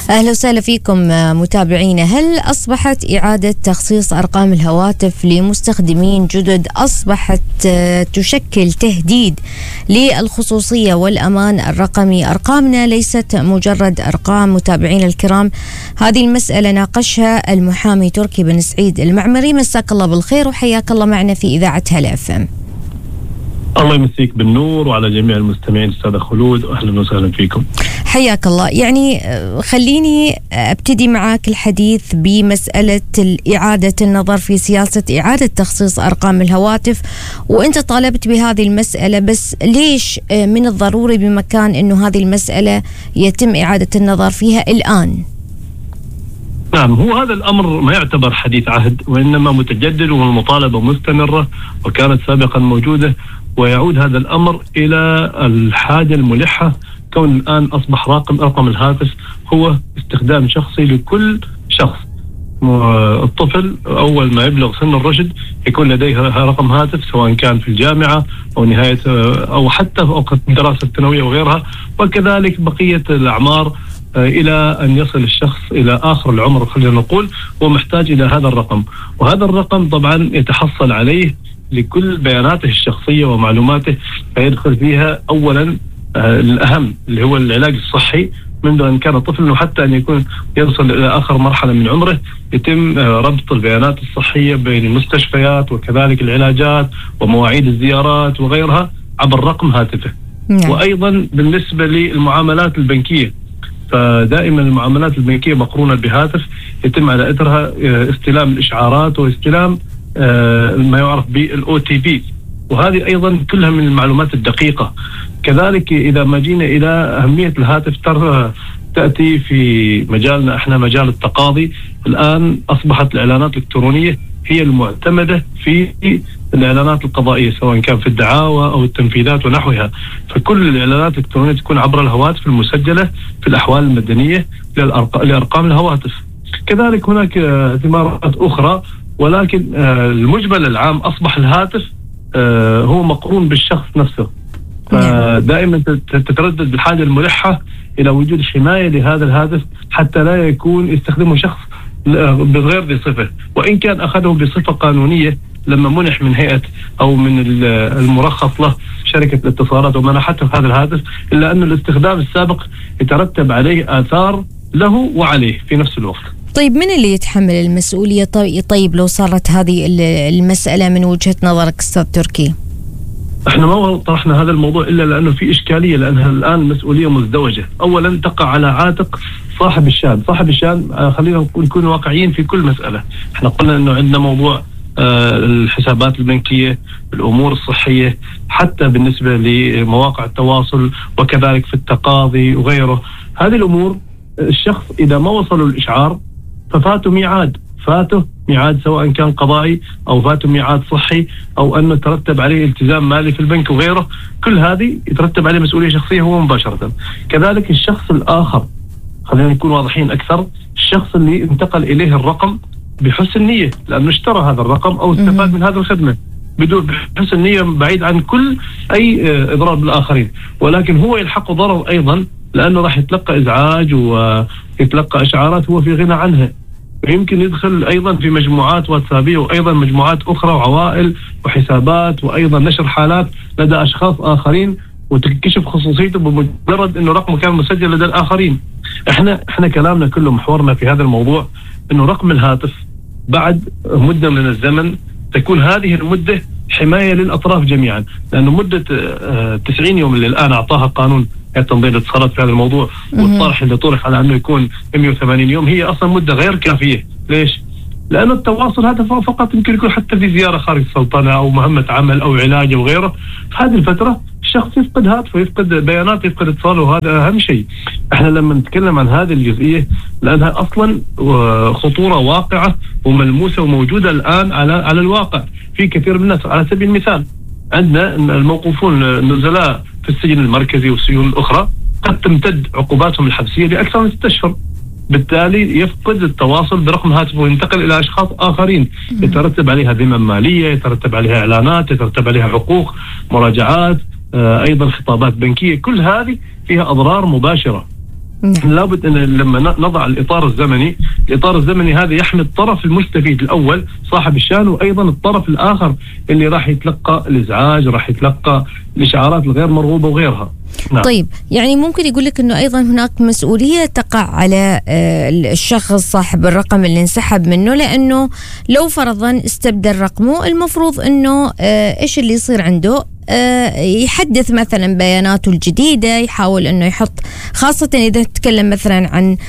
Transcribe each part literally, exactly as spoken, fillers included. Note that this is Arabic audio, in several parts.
أهلا وسهلا فيكم متابعينا. هل أصبحت إعادة تخصيص أرقام الهواتف لمستخدمين جدد أصبحت تشكل تهديد للخصوصية والأمان الرقمي؟ أرقامنا ليست مجرد أرقام متابعينا الكرام. هذه المسألة ناقشها المحامي تركي بن سعيد المعمري. مساك الله بالخير وحياك الله معنا في إذاعة هلا اف ام. الله يمسيك بالنور وعلى جميع المستمعين أستاذ خلود، وأهلا وسهلا فيكم. حياك الله. يعني خليني أبتدي معك الحديث بمسألة إعادة النظر في سياسة إعادة تخصيص أرقام الهواتف، وأنت طالبت بهذه المسألة، بس ليش من الضروري بمكان أنه هذه المسألة يتم إعادة النظر فيها الآن؟ نعم، هو هذا الأمر ما يعتبر حديث عهد، وإنما متجدد والمطالبة مستمرة وكانت سابقا موجودة، ويعود هذا الأمر إلى الحاجة الملحة. كون الآن أصبح رقم رقم الهاتف هو استخدام شخصي لكل شخص. الطفل أول ما يبلغ سن الرشد يكون لديه رقم هاتف، سواء كان في الجامعة أو نهاية أو حتى وقت الدراسة الثانوية وغيرها، وكذلك بقية الأعمار إلى أن يصل الشخص إلى آخر العمر خلينا نقول، هو محتاج إلى هذا الرقم. وهذا الرقم طبعا يتحصل عليه لكل بياناته الشخصية ومعلوماته، فيدخل فيها أولا آه الأهم اللي هو العلاج الصحي منذ أن كان طفل، وحتى أن يكون يوصل إلى آخر مرحلة من عمره يتم آه ربط البيانات الصحية بين المستشفيات وكذلك العلاجات ومواعيد الزيارات وغيرها عبر رقم هاتفه. نعم. وأيضا بالنسبة للمعاملات البنكية، فدائما المعاملات البنكية مقرونة بهاتف، يتم على إثرها آه استلام الإشعارات واستلام آه ما يعرف بالأو تي بي، وهذه أيضا كلها من المعلومات الدقيقة. كذلك إذا ما جينا إلى أهمية الهاتف تأتي في مجالنا احنا مجال التقاضي. الآن أصبحت الإعلانات الإلكترونية هي المعتمدة في الإعلانات القضائية، سواء كان في الدعاوى أو التنفيذات ونحوها، فكل الإعلانات الإلكترونية تكون عبر الهواتف المسجلة في الأحوال المدنية لأرقام الهواتف. كذلك هناك ثمارات أخرى، ولكن المجمل العام أصبح الهاتف هو مقرون بالشخص نفسه، فدائما تتردد بالحاجة الملحة إلى وجود حماية لهذا الهاتف حتى لا يكون يستخدمه شخص بغير ذي صفة، وإن كان أخذه بصفة قانونية لما منح من هيئة أو من المرخص له شركة الاتصالات ومنحته هذا الهاتف، إلا أن الاستخدام السابق يترتب عليه آثار له وعليه في نفس الوقت. طيب من اللي يتحمل المسؤولية طيب لو صارت هذه المسألة من وجهة نظرك أستاذ تركي؟ احنا ما طرحنا هذا الموضوع إلا لأنه في إشكالية، لأنها الآن مسؤولية مزدوجة. أولا تقع على عاتق صاحب الشأن، صاحب الشأن خلينا نكون واقعيين في كل مسألة. احنا قلنا أنه عندنا موضوع آه الحسابات البنكية، الأمور الصحية، حتى بالنسبة لمواقع التواصل وكذلك في التقاضي وغيره. هذه الأمور الشخص إذا ما وصلوا الإشعار ففاته ميعاد، فاته ميعاد سواء كان قضائي أو فاته ميعاد صحي أو أنه ترتب عليه التزام مالي في البنك وغيره، كل هذه يترتب عليه مسؤولية شخصية هو مباشرة. كذلك الشخص الآخر، خلينا نكون واضحين أكثر، الشخص اللي انتقل إليه الرقم بحسن نية لأنه اشترى هذا الرقم أو استفاد من هذه الخدمة بدون بحسن نية، بعيد عن كل أي إضرار بالآخرين، ولكن هو يلحق ضرر أيضا لأنه راح يتلقى إزعاج ويتلقى إشعارات هو في غنى عنها، ويمكن يدخل أيضا في مجموعات واتسابية وأيضا مجموعات أخرى وعوائل وحسابات، وأيضا نشر حالات لدى أشخاص آخرين وتكشف خصوصيته بمجرد أنه رقمه كان مسجل لدى الآخرين. إحنا إحنا كلامنا كله محورنا في هذا الموضوع أنه رقم الهاتف بعد مدة من الزمن تكون هذه المدة حماية للأطراف جميعا، لأنه مدة تسعين يوم اللي الآن أعطاها قانون تنظيم الاتصالات في هذا الموضوع والطرح اللي طرح على أنه يكون مئة وثمانين يوم هي أصلا مدة غير كافية. ليش؟ لأن التواصل هذا فقط يمكن يكون حتى في زيارة خارج السلطنة أو مهمة عمل أو علاج أو غيره. في هذه الفترة الشخص يفقد هاتفه، يفقد بيانات، يفقد اتصاله، وهذا أهم شيء. احنا لما نتكلم عن هذه الجزئية لأنها أصلا خطورة واقعة وملموسة وموجودة الآن على على الواقع في كثير من الناس. على سبيل المثال عندنا الموقوفون النزلاء في السجن المركزي والسجون الأخرى قد تمتد عقوباتهم الحبسية لأكثر من ستة أشهر، بالتالي يفقد التواصل برقم هاتفه وينتقل إلى أشخاص آخرين يترتب عليها ذمم مالية، يترتب عليها إعلانات، يترتب عليها حقوق، مراجعات، آه أيضا خطابات بنكية. كل هذه فيها أضرار مباشرة. نعم. لابد أن لما نضع الإطار الزمني، الإطار الزمني هذا يحمي الطرف المستفيد الأول صاحب الشأن، وأيضا الطرف الآخر اللي راح يتلقى الإزعاج، راح يتلقى الإشعارات الغير مرغوبة وغيرها. نعم. طيب يعني ممكن يقول لك أنه أيضا هناك مسؤولية تقع على الشخص صاحب الرقم اللي انسحب منه، لأنه لو فرضا استبدل رقمه المفروض أنه إيش اللي يصير عنده، يحدث مثلا بياناته الجديدة، يحاول أنه يحط، خاصة إذا نتكلم مثلا عن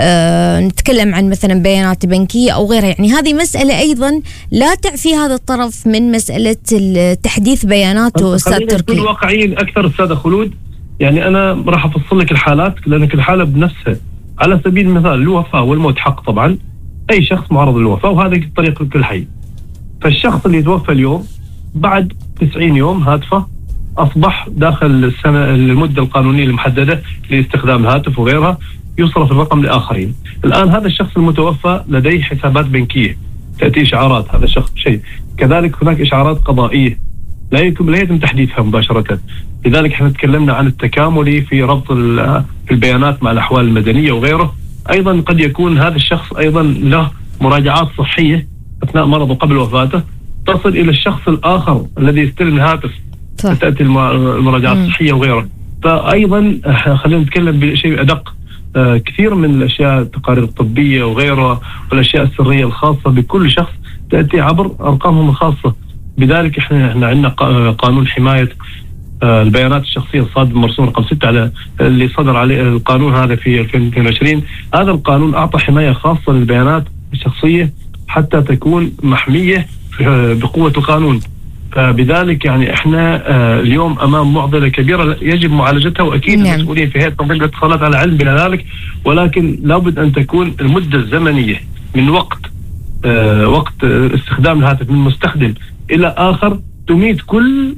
نتكلم عن مثلا بيانات بنكية أو غيرها. يعني هذه مسألة أيضا لا تعفي هذا الطرف من مسألة تحديث بياناته. أستاذ تركي، نكون واقعيين أكثر أستاذ خلود. يعني أنا راح أفصل لك الحالات لأنك الحالة بنفسها. على سبيل المثال الوفاة والموت حق طبعا، أي شخص معرض للوفاة، وهذا الطريق كل حي. فالشخص اللي يتوفى اليوم بعد تسعين يوم هاتفه أصبح داخل السنة المدة القانونية المحددة لاستخدام الهاتف وغيرها، يصرف الرقم لآخرين. الآن هذا الشخص المتوفى لديه حسابات بنكية تأتي إشعارات هذا الشخص شيء، كذلك هناك إشعارات قضائية لا يمكن لا يتم تحديثها مباشرة. لذلك احنا تكلمنا عن التكاملي في ربط البيانات مع الأحوال المدنية وغيره. أيضا قد يكون هذا الشخص أيضا له مراجعات صحية أثناء مرضه قبل وفاته تصل إلى الشخص الآخر الذي يستلم الهاتف، تأتي المراجعات الصحية وغيره. فأيضا خلينا نتكلم بشيء أدق، آه كثير من الأشياء التقارير الطبية وغيرها والأشياء السرية الخاصة بكل شخص تأتي عبر أرقامهم الخاصة. بذلك احنا احنا عندنا قانون حماية آه البيانات الشخصية الصادر مرسوم رقم ستة على اللي صدر عليه القانون هذا في ألفين واثنين وعشرين. هذا القانون أعطى حماية خاصة للبيانات الشخصية حتى تكون محمية بقوة القانون. فبذلك يعني احنا آه اليوم امام معضله كبيره يجب معالجتها، واكيد نعم. المسؤولين في هيئه تنظيم الاتصالات على علم بلا ذلك، ولكن لابد ان تكون المده الزمنيه من وقت آه وقت استخدام الهاتف من مستخدم الى اخر تميت كل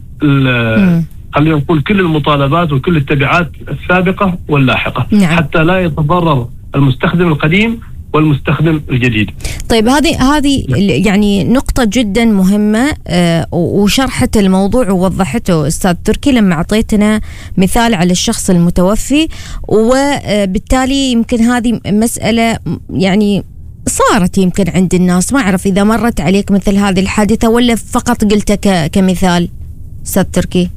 خلينا نقول كل المطالبات وكل التبعات السابقه واللاحقه نعم. حتى لا يتضرر المستخدم القديم والمستخدم الجديد. طيب هذه هذه يعني نقطة جدا مهمة، آه وشرحت الموضوع ووضحته أستاذ تركي لما أعطيتنا مثال على الشخص المتوفي، وبالتالي يمكن هذه مسألة يعني صارت يمكن عند الناس. ما أعرف إذا مرت عليك مثل هذه الحادثة ولا فقط قلتها كمثال أستاذ تركي؟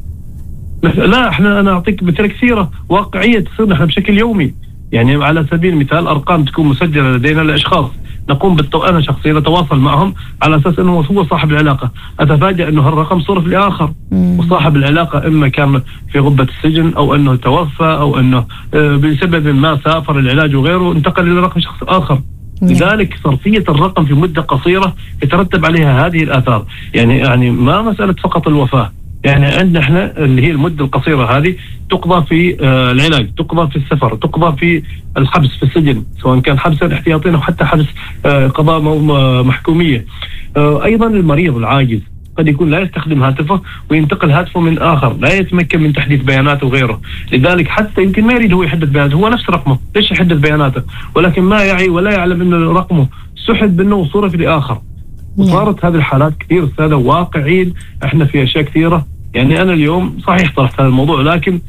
لا احنا أنا أعطيك مثال كثيرة واقعية تصير نحن بشكل يومي. يعني على سبيل المثال أرقام تكون مسجلة لدينا لأشخاص نقوم بالتو... أنا شخصيا أتواصل معهم على أساس أنه هو صاحب العلاقة، أتفاجأ أنه هالرقم صرف لآخر مم. وصاحب العلاقة إما كان في غبة السجن أو أنه توفى أو أنه بسبب ما سافر العلاج وغيره انتقل إلى رقم شخص آخر مم. لذلك صرفية الرقم في مدة قصيرة يترتب عليها هذه الآثار. يعني يعني ما مسألة فقط الوفاة، يعني عندنا احنا اللي هي المدة القصيرة هذه تقضى في آه العلاج، تقضى في السفر، تقضى في الحبس في السجن سواء كان حبسا احتياطيا أو حتى حبس آه قضاء محكومية. آه أيضا المريض العاجز قد يكون لا يستخدم هاتفه وينتقل هاتفه من آخر، لا يتمكن من تحديث بياناته وغيره. لذلك حتى يمكن ما يريد هو يحدث بياناته، هو نفس رقمه ليش يحدث بياناته، ولكن ما يعي ولا يعلم أن رقمه سحب منه وصرف لآخر. وصارت هذه الحالات كثير أستاذة واقعين، احنا في أشياء كثيرة. يعني أنا اليوم صحيح طرحت هذا الموضوع، لكن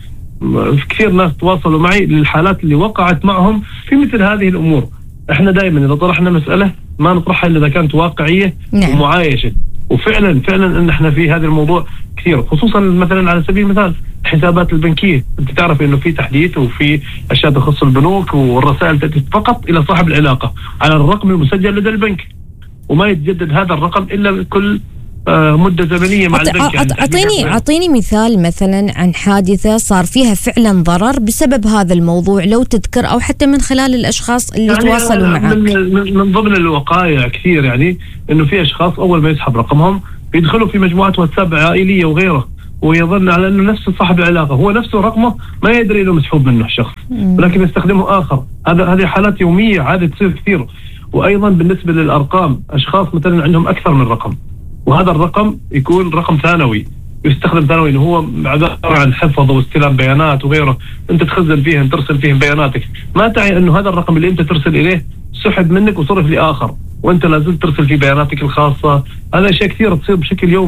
كثير ناس تواصلوا معي للحالات اللي وقعت معهم في مثل هذه الأمور. احنا دائما إذا طرحنا مسألة ما نطرحها إلا إذا كانت واقعية نعم. ومعايشة. وفعلا فعلا ان احنا في هذا الموضوع كثير، خصوصا مثلا على سبيل المثال الحسابات البنكيه. انت تعرف انه في تحديث وفي اشياء تخص البنوك، والرسائل تأتي فقط الى صاحب العلاقه على الرقم المسجل لدى البنك، وما يتجدد هذا الرقم الا كل آه مده زمنيه مع البنك. اعطيني يعني اعطيني مثال مثلا عن حادثه صار فيها فعلا ضرر بسبب هذا الموضوع لو تذكر، او حتى من خلال الاشخاص اللي يعني تواصلوا معك. من, من ضمن الوقائع كثير يعني انه في اشخاص اول ما يسحب رقمهم بيدخلوا في مجموعات واتساب عائليه وغيره، ويظن على انه نفس صاحب العلاقه، هو نفسه رقمه ما يدري انه مسحوب منه الشخص، ولكن يستخدمه اخر. هذا هذه حالات يوميه عاده تصير كثير. وايضا بالنسبه للارقام، اشخاص مثلا عندهم اكثر من رقم، وهذا الرقم يكون رقم ثانوي يستخدم ثانوي، انه هو عباره عن حفظ واستلام بيانات وغيره، انت تخزن فيهم ترسل فيهم بياناتك، ما تعي انه هذا الرقم اللي انت ترسل اليه سحب منك وصرف لاخر، وانت لازلت ترسل فيه بياناتك الخاصه. هذا اشياء كثيره تصير بشكل يومي.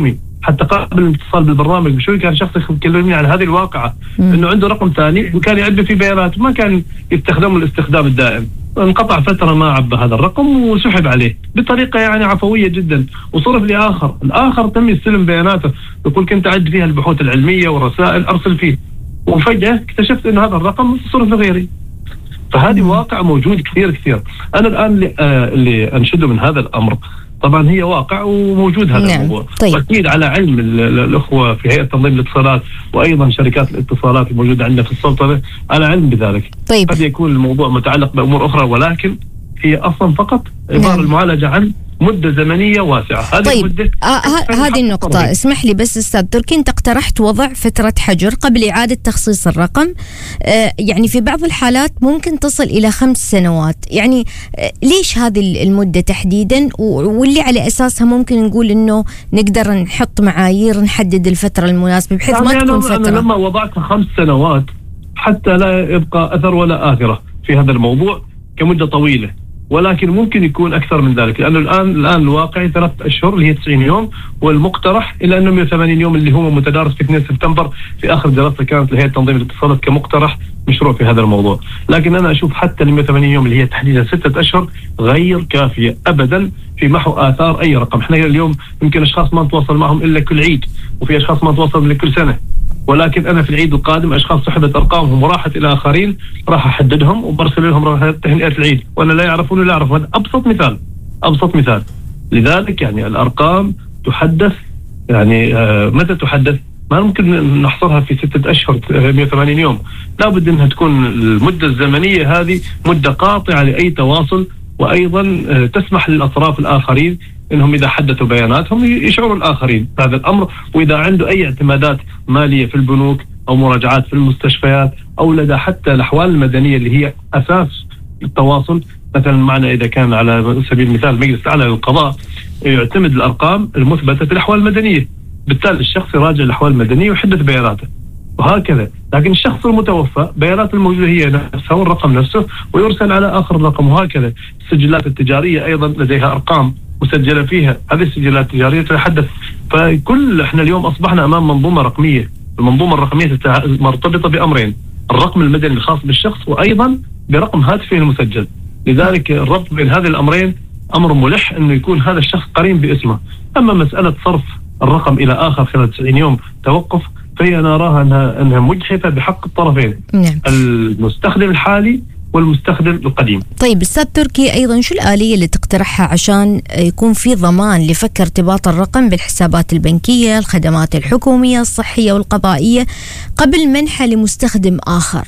حتى قبل الاتصال بالبرنامج بشوي كان شخص يكلمني عن هذه الواقعة، انه عنده رقم ثاني وكان يعبي فيه بيانات ما كان يستخدمه الاستخدام الدائم، انقطع فترة ما عبى هذا الرقم وسحب عليه بطريقة يعني عفوية جدا، وصرف لآخر، الآخر تم يستلم بياناته، يقول كنت أعد فيها البحوث العلمية والرسائل أرسل فيه، وفجأة اكتشفت أن هذا الرقم صرف لغيري. فهذه واقع موجود كثير كثير. أنا الآن اللي, آه اللي أنشده من هذا الأمر طبعا هي واقع وموجود هذا نعم. الموضوع طيب. وأكيد على علم الأخوة في هيئة تنظيم الاتصالات وأيضا شركات الاتصالات الموجودة عندنا في السلطنة على علم بذلك. طيب. قد يكون الموضوع متعلق بأمور أخرى، ولكن هي أصلا فقط عبارة نعم. المعالجة عن مدة زمنية واسعة. هذه طيب المدة آه هذه النقطة طبعا. اسمح لي بس أستاذ تركي، أنت اقترحت وضع فترة حجر قبل إعادة تخصيص الرقم، آه يعني في بعض الحالات ممكن تصل إلى خمس سنوات، يعني آه ليش هذه المدة تحديدا، واللي على أساسها ممكن نقول إنه نقدر نحط معايير نحدد الفترة المناسبة بحيث يعني ما تكون فترة. أنا لما وضعت خمس سنوات حتى لا يبقى أثر ولا آثرة في هذا الموضوع كمدة طويلة، ولكن ممكن يكون أكثر من ذلك، لأنه الآن الآن الواقعي ثلاثة أشهر اللي هي تسعين يوم، والمقترح إلى أنه مئة وثمانين يوم اللي هو متدارس في اثنين سبتمبر في آخر دراسة كانت لهيئة تنظيم الاتصالات كمقترح مشروع في هذا الموضوع. لكن أنا أشوف حتى ال مئة وثمانين يوم اللي هي تحديدا ستة أشهر غير كافية أبدا في محو آثار أي رقم. إحنا اليوم يمكن أشخاص ما نتواصل معهم إلا كل عيد، وفي أشخاص ما نتواصل إلا كل سنة، ولكن أنا في العيد القادم أشخاص سحبت أرقامهم وراحت إلى آخرين راح أحددهم وبرسل لهم تهنئة العيد وأنا لا يعرفون ولا أعرف. هذا أبسط مثال أبسط مثال لذلك. يعني الأرقام تحدث يعني آه متى تحدث؟ ما ممكن نحصرها في ستة أشهر مئة وثمانين يوم، لا بد أنها تكون المدة الزمنية هذه مدة قاطعة لأي تواصل، وأيضا آه تسمح للأطراف الآخرين انهم اذا حدثوا بياناتهم يشعروا الاخرين بهذا الامر، واذا عنده اي اعتمادات ماليه في البنوك او مراجعات في المستشفيات او لدى حتى الاحوال المدنيه اللي هي اساس التواصل، مثلا معنا اذا كان على سبيل المثال مجلس الاعلى للقضاء يعتمد الارقام المثبته في الاحوال المدنيه، بالتالي الشخص يراجع الاحوال المدنيه ويحدث بياناته وهكذا. لكن الشخص المتوفى بيانات الموجوده هي نفسها والرقم نفسه ويرسل على اخر الرقم، وهكذا. السجلات التجاريه ايضا لديها ارقام مسجلة فيها، هذه السجلات التجارية تتحدث. فكل احنا اليوم أصبحنا أمام منظومة رقمية، المنظومة الرقمية مرتبطة بأمرين: الرقم المدني الخاص بالشخص وأيضا برقم هاتفه المسجل. لذلك الربط بين هذه الأمرين أمر ملح أنه يكون هذا الشخص قرين باسمه. أما مسألة صرف الرقم إلى آخر خلال تسعين يوم توقف، فهي أنا أراها أنها, أنها مجحفة بحق الطرفين، نعم. المستخدم الحالي والمستخدم القديم. طيب أستاذ تركي، أيضا شو الآلية اللي تقترحها عشان يكون في ضمان لفك ارتباط الرقم بالحسابات البنكية، الخدمات الحكومية، الصحية والقضائية قبل منحه لمستخدم آخر؟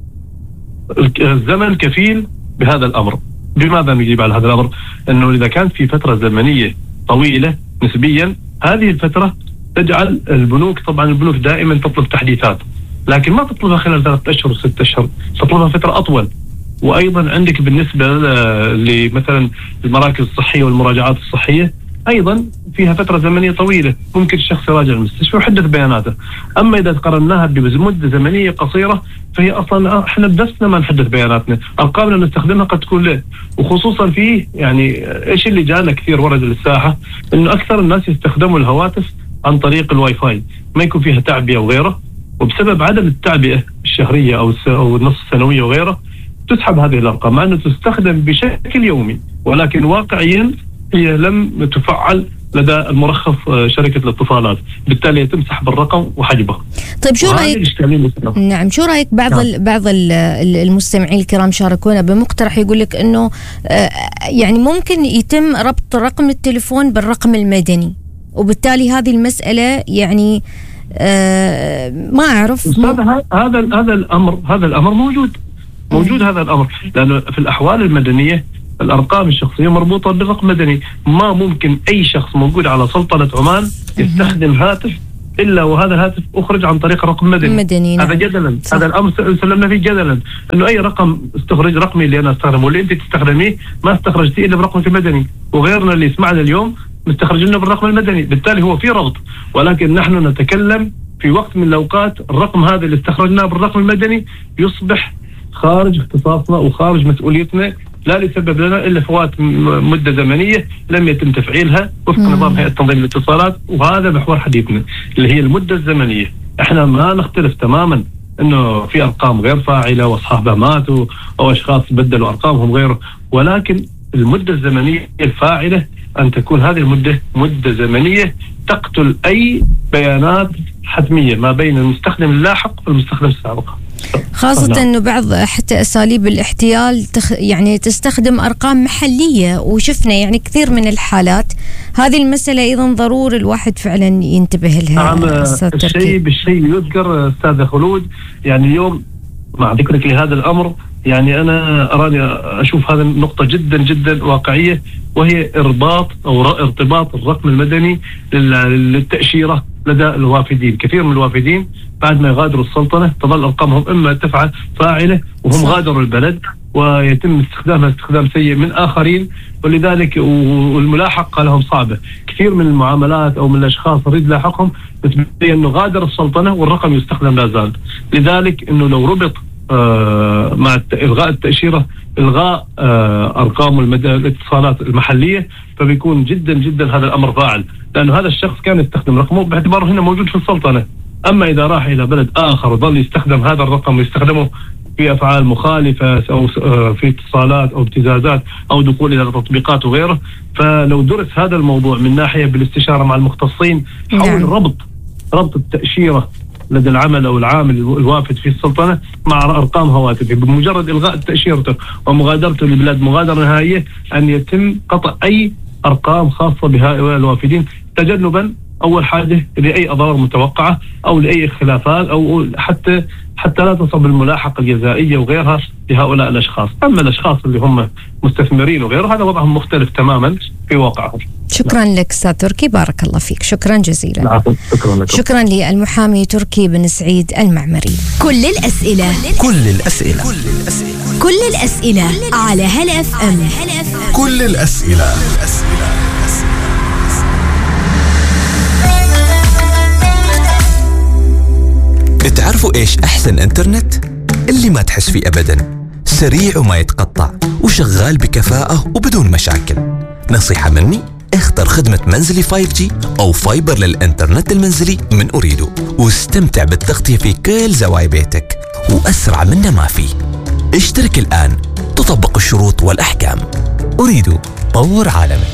الزمن كفيل بهذا الأمر. بماذا نجيب على هذا الأمر؟ أنه إذا كانت في فترة زمنية طويلة نسبيا، هذه الفترة تجعل البنوك، طبعا البنوك دائما تطلب تحديثات، لكن ما تطلبها خلال ثلاثة أشهر وستة أشهر، تطلبها فترة أطول. وأيضا عندك بالنسبة لمثلا المراكز الصحية والمراجعات الصحية أيضا فيها فترة زمنية طويلة، ممكن الشخص يراجع المستشفى ويحدث بياناته. أما إذا قارناها بمدة زمنية قصيرة فهي أصلا إحنا بنفسنا ما نحدث بياناتنا، أرقامنا نستخدمها قد تكون له. وخصوصا فيه يعني إيش اللي جانا كثير ورد للساحة، إنه أكثر الناس يستخدموا الهواتف عن طريق الواي فاي، ما يكون فيها تعبئة وغيره، وبسبب عدم التعبئة الشهرية أو أو النصف السنوية وغيره تسحب هذه الأرقام، مع أنه تستخدم بشكل يومي، ولكن واقعيا هي لم تفعل لدى المرخص شركة الاتصالات، بالتالي يتم سحب الرقم وحجبه. طيب شو رأيك؟ نعم، شو رأيك بعض نعم. ال بعض ال المستمعين الكرام شاركونا بمقترح يقول لك إنه يعني ممكن يتم ربط رقم التليفون بالرقم المدني، وبالتالي هذه المسألة يعني آه ما أعرف هذا هذا هذا الأمر هذا الأمر موجود موجود هذا الأمر، لأنه في الأحوال المدنية الأرقام الشخصية مربوطة بالرقم المدني. ما ممكن أي شخص موجود على سلطنة عمان يستخدم هاتف إلا وهذا الهاتف أخرج عن طريق رقم مدني, مدني هذا جدلا صح. هذا الأمر سلمنا فيه جدلا، إنه أي رقم استخرج رقمي اللي أنا استخدمه واللي أنت تستخدميه ما استخرجتيه إلا برقمك المدني، وغيرنا اللي يسمعنا اليوم مستخرجينه بالرقم المدني، بالتالي هو في ربط. ولكن نحن نتكلم في وقت من الأوقات الرقم هذا اللي استخرجناه بالرقم المدني يصبح خارج اختصاصنا وخارج مسؤوليتنا لا يسبب لنا إلا فوات مدة زمنية لم يتم تفعيلها وفق نظام هيئة تنظيم الاتصالات، وهذا محور حديثنا اللي هي المدة الزمنية. احنا ما نختلف تماما انه في ارقام غير فاعلة واصحابها ماتوا او اشخاص بدلوا ارقامهم غيره، ولكن المدة الزمنية الفاعلة ان تكون هذه المدة مدة زمنية تقتل اي بيانات حتمية ما بين المستخدم اللاحق والمستخدم السابق. خاصة أنه بعض حتى أساليب الاحتيال تخ يعني تستخدم أرقام محلية، وشفنا يعني كثير من الحالات. هذه المسألة أيضا ضروري الواحد فعلا ينتبه لها. نعم، الشيء بالشيء يذكر أستاذ خلود. يعني اليوم مع ذكرك لهذا الأمر، يعني أنا أراني أشوف هذا النقطة جدا جدا واقعية، وهي إرباط أو ارتباط الرقم المدني للتأشيرة لدى الوافدين. كثير من الوافدين بعد ما يغادروا السلطنة تظل أرقامهم إما تفعل فاعلة وهم صح. غادروا البلد ويتم استخدامها استخدام سيء من آخرين، ولذلك والملاحقة لهم صعبة. كثير من المعاملات أو من الأشخاص يريد لاحقهم بتبين أنه غادر السلطنة والرقم يستخدم لا زال. لذلك أنه لو ربط آه مع إلغاء التأشيرة إلغاء آه أرقام الاتصالات المحلية، فبيكون جدا جدا هذا الأمر فاعل، لأنه هذا الشخص كان يستخدم رقمه باعتباره هنا موجود في السلطنة. أما إذا راح إلى بلد آخر وظل يستخدم هذا الرقم ويستخدمه في أفعال مخالفة أو في اتصالات أو ابتزازات أو دخول إلى تطبيقات وغيره، فلو درس هذا الموضوع من ناحية بالاستشارة مع المختصين حول ربط ربط التأشيرة لدى العمل أو العامل الوافد في السلطنة مع أرقام هواتفه، بمجرد إلغاء تأشيرته ومغادرته لبلاد مغادرة نهائية أن يتم قطع أي أرقام خاصة بهؤلاء الوافدين، تجنبا أول حاجة لأي أضرار متوقعة أو لأي خلافات أو حتى حتى لا تصب الملاحقة الجزائية وغيرها لهؤلاء الأشخاص. أما الأشخاص اللي هم مستثمرين وغيره هذا وضعهم مختلف تماما في واقعهم. شكرا لا. لك أستاذ تركي، بارك الله فيك، شكرا جزيلا. لا. شكرا لك. شكرا للمحامي تركي بن سعيد المعمري. كل الأسئلة كل الأسئلة كل الأسئلة على هلا اف ام. كل الأسئلة. تعرفوا إيش أحسن إنترنت؟ اللي ما تحس فيه أبداً، سريع وما يتقطع وشغال بكفاءة وبدون مشاكل. نصيحة مني، اختر خدمة منزلي فايف جي أو فايبر للإنترنت المنزلي من أريدو، واستمتع بالتغطية في كل زوايا بيتك وأسرع منه ما فيه. اشترك الآن، تطبق الشروط والأحكام. أريدو، طور عالمك.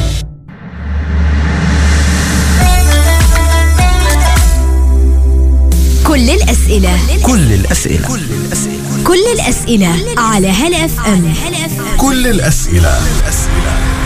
كل الأسئلة كل الأسئلة كل الأسئلة على هلا اف ام. كل الأسئلة.